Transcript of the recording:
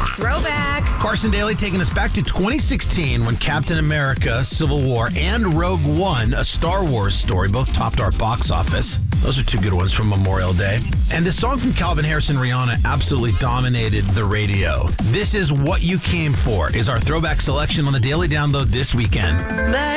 Throwback. Carson Daly taking us back to 2016 when Captain America, Civil War, and Rogue One, a Star Wars story, both topped our box office. Those are two good ones from Memorial Day. And this song from Calvin Harris and Rihanna absolutely dominated the radio. This is What You Came For, is our throwback selection on the Daily Download this weekend. Back